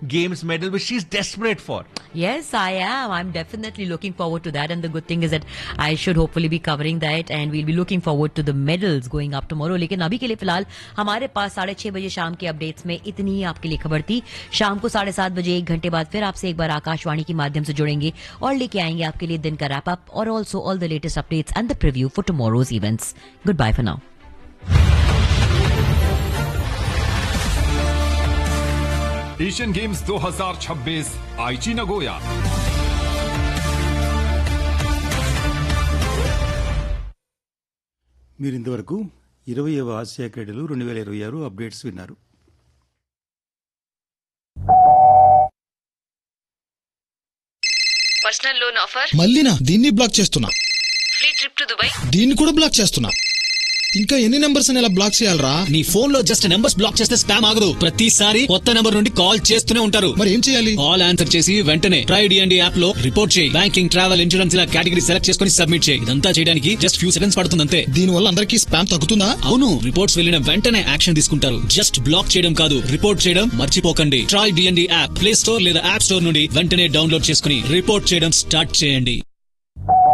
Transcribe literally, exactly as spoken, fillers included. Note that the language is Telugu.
Games medal, which she's desperate for. Yes, I am. I'm definitely looking forward to that. And the good thing is that I should hopefully be covering that, and we'll be looking forward to the medals going up tomorrow. लेकिन अभी के लिए फिलहाल हमारे पास साढ़े छह बजे शाम के अपडेट्स में इतनी ही आपके लिए खबर थी. शाम को साढ़े सात बजे एक घंटे बाद फिर आपसे एक बार आकाशवाणी के माध्यम से जुड़ेंगे और लेके आएंगे आपके लिए दिन का रैप अप और also all the latest updates and the preview for tomorrow's events. Good bye for now. Asian games दो हज़ार छब्बीस आईची नगोया. మీరు ఇంతవరకు ఇరవైవ ఆసియా క్రీడలు రెండు వేల ఇరవై ఆరు అప్డేట్స్ విన్నారు. Personal loan offer. మళ్ళీనా? దీన్ని బ్లాక్ చేస్తున్నా. Free trip to Dubai. దీన్ని కూడా బ్లాక్ చేస్తున్నా. ఇంకా ఎన్ని నెంబర్స్ ఇలా బ్లాక్ చేయాలరా? నీ ఫోన్ లో జస్ట్ నెంబర్స్ బ్లాక్ చేస్తే స్పామ్ ఆగదు. ప్రతిసారి కొత్త నెంబర్ నుండి కాల్ చేస్తూనే ఉంటారు. మరి ఏం చేయాలి? కాల్ ఆన్సర్ చేసి వెంటనే ట్రై డిఎండి యాప్ లో రిపోర్ట్ చేయి. బ్యాంకింగ్, ట్రావెల్, ఇన్సూరెన్స్ ఇలా కేటగిరీ సెలెక్ట్ చేసుకుని సబ్మిట్ చేయి. ఇదంతా చేయడానికి జస్ట్ ఫ్యూ సెకండ్స్ పడుతుంది అంతే. దీని వల్ల అందరికీ స్పామ్ తగ్గుతుందా? అవును, రిపోర్ట్స్ వెళ్ళిన వెంటనే యాక్షన్ తీసుకుంటారు. జస్ట్ బ్లాక్ చేయడం కాదు, రిపోర్ట్ చేయడం మర్చిపోకండి. Try DND app play store లేదా యాప్ స్టోర్ నుండి వెంటనే డౌన్లోడ్ చేసుకుని రిపోర్ట్ చేయడం స్టార్ట్ చేయండి.